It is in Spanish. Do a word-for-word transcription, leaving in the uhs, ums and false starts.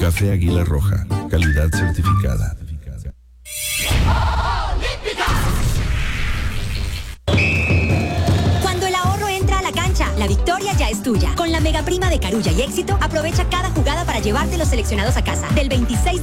Café Águila Roja, calidad certificada. Cuando el ahorro entra a la cancha, la victoria ya es tuya. Con la mega prima de Carulla y Éxito, aprovecha cada jugada para llevarte los seleccionados a casa. Del veintiséis